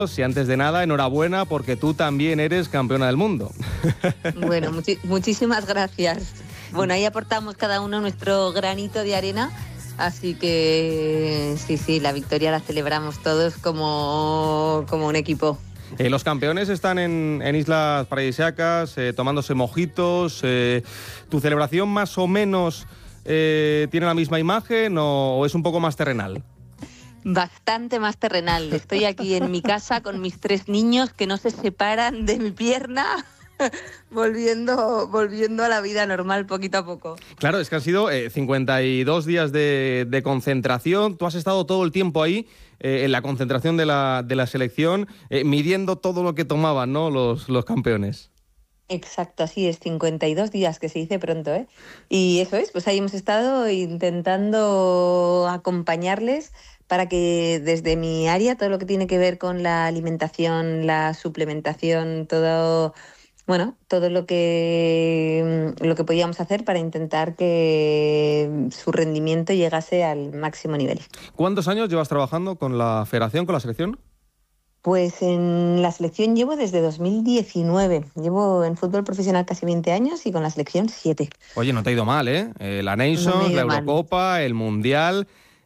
Y antes de nada, enhorabuena porque tú también eres campeona del mundo. Bueno, muchísimas gracias. Bueno, ahí aportamos cada uno nuestro granito de arena, así que sí, la victoria la celebramos todos como un equipo. Los campeones están en islas paradisíacas, tomándose mojitos. ¿Tu celebración más o menos tiene la misma imagen o es un poco más terrenal? Bastante más terrenal. Estoy aquí en mi casa con mis 3 niños que no se separan de mi pierna, volviendo a la vida normal poquito a poco. Claro, es que han sido 52 días de concentración. Tú has estado todo el tiempo ahí, en la concentración de la selección, midiendo todo lo que tomaban, ¿no?, los campeones. Exacto, así es, 52 días, que se dice pronto, ¿eh? Y eso es, pues ahí hemos estado intentando acompañarles para que desde mi área, todo lo que tiene que ver con la alimentación, la suplementación, todo lo que podíamos hacer para intentar que su rendimiento llegase al máximo nivel. ¿Cuántos años llevas trabajando con la federación, con la selección? Pues en la selección llevo desde 2019. Llevo en fútbol profesional casi 20 años y con la selección 7. Oye, no te ha ido mal, ¿eh? La Nations, la Eurocopa, el Mundial.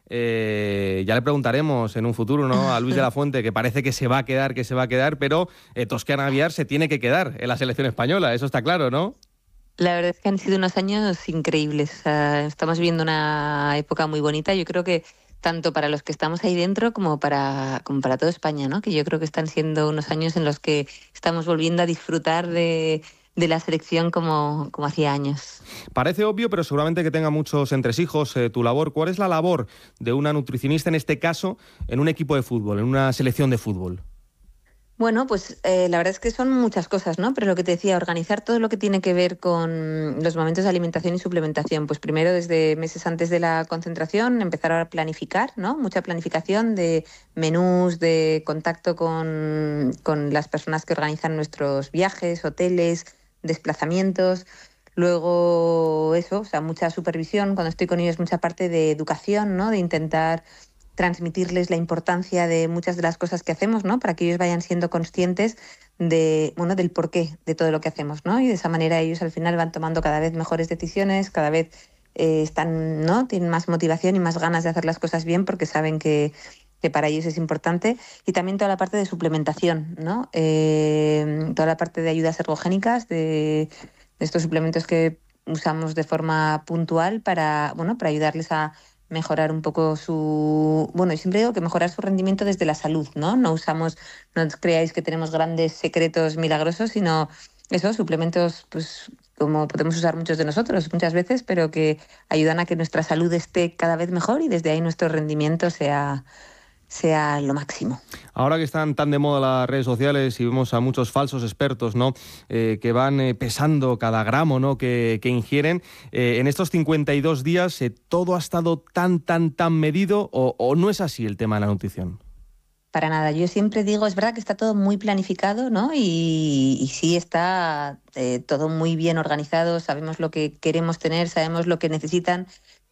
Ya le preguntaremos en un futuro, ¿no?, a Luis de la Fuente, que parece que se va a quedar, pero Toscano Aguiar se tiene que quedar en la selección española, eso está claro, ¿no? La verdad es que han sido unos años increíbles. O sea, estamos viviendo una época muy bonita. Yo creo que tanto para los que estamos ahí dentro como para toda España, ¿no? Que yo creo que están siendo unos años en los que estamos volviendo a disfrutar de la selección como hacía años. Parece obvio, pero seguramente que tenga muchos entresijos tu labor. ¿Cuál es la labor de una nutricionista, en este caso, en un equipo de fútbol, en una selección de fútbol? Bueno, pues la verdad es que son muchas cosas, ¿no? Pero lo que te decía, organizar todo lo que tiene que ver con los momentos de alimentación y suplementación. Pues primero, desde meses antes de la concentración, empezar a planificar, ¿no? Mucha planificación de menús, de contacto con las personas que organizan nuestros viajes, hoteles, desplazamientos. Luego eso, o sea, mucha supervisión. Cuando estoy con ellos, mucha parte de educación, ¿no? De intentar transmitirles la importancia de muchas de las cosas que hacemos, ¿no? Para que ellos vayan siendo conscientes del porqué de todo lo que hacemos, ¿no? Y de esa manera ellos al final van tomando cada vez mejores decisiones, cada vez están, ¿no?, tienen más motivación y más ganas de hacer las cosas bien porque saben que para ellos es importante. Y también toda la parte de suplementación, ¿no? Toda la parte de ayudas ergogénicas, de estos suplementos que usamos de forma puntual para ayudarles a mejorar un poco y siempre digo que mejorar su rendimiento desde la salud, ¿no? No creáis que tenemos grandes secretos milagrosos, sino esos suplementos, pues como podemos usar muchos de nosotros muchas veces, pero que ayudan a que nuestra salud esté cada vez mejor y desde ahí nuestro rendimiento sea lo máximo. Ahora que están tan de moda las redes sociales y vemos a muchos falsos expertos, ¿no?, que van pesando cada gramo, ¿no?, que ingieren, en estos 52 días ¿todo ha estado tan medido o no es así el tema de la nutrición? Para nada. Yo siempre digo, es verdad que está todo muy planificado, ¿no? Y sí está todo muy bien organizado, sabemos lo que queremos tener, sabemos lo que necesitan,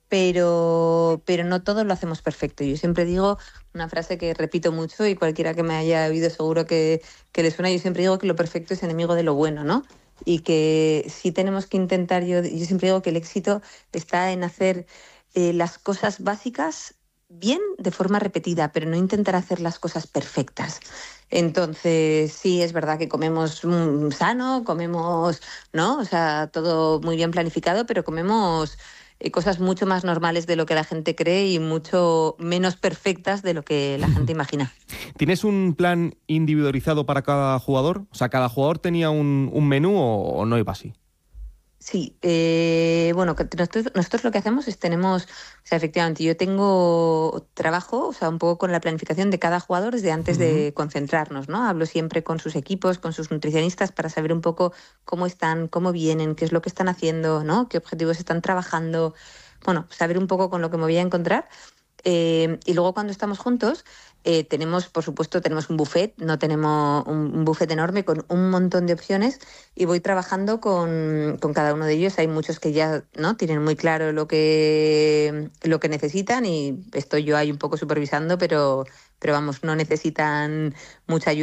pero no todo lo hacemos perfecto. Yo siempre digo una frase que repito mucho y cualquiera que me haya oído seguro que le suena. Yo siempre digo que lo perfecto es enemigo de lo bueno, ¿no? Y que sí tenemos que intentar, yo siempre digo que el éxito está en hacer las cosas básicas bien de forma repetida, pero no intentar hacer las cosas perfectas. Entonces, sí, es verdad que comemos sano, comemos, ¿no? O sea, todo muy bien planificado, pero comemos cosas mucho más normales de lo que la gente cree y mucho menos perfectas de lo que la gente imagina. ¿Tienes un plan individualizado para cada jugador? O sea, ¿cada jugador tenía un menú o no iba así? Sí, nosotros lo que hacemos es efectivamente, yo trabajo, un poco con la planificación de cada jugador desde antes de concentrarnos, ¿no? Hablo siempre con sus equipos, con sus nutricionistas para saber un poco cómo están, cómo vienen, qué es lo que están haciendo, ¿no? Qué objetivos están trabajando, saber un poco con lo que me voy a encontrar. Y luego cuando estamos juntos, tenemos, por supuesto, tenemos un buffet, no tenemos un buffet enorme con un montón de opciones y voy trabajando con cada uno de ellos. Hay muchos que ya, ¿no?, tienen muy claro lo que necesitan y estoy yo ahí un poco supervisando, pero vamos, no necesitan mucha ayuda.